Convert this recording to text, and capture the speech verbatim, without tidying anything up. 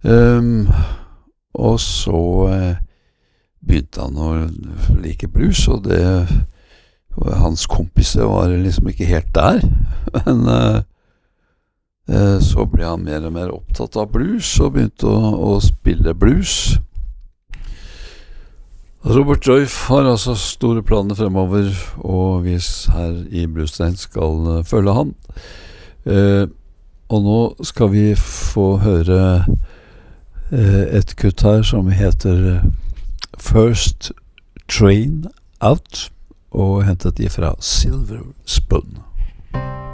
Um, og så eh, begynte han å like blues, og det og hans kompiser var liksom ikke helt der. Men eh, eh, så ble han mer og mer opptatt av blues, og begynte å, å spille blues. Robert Joyce har altså store planer fremover, og vi her i Bluesstein skal uh, følge han. Eh, og nå skal vi få høre et kutt her som heter First Train Out, og hentet ifra Silver Spoon.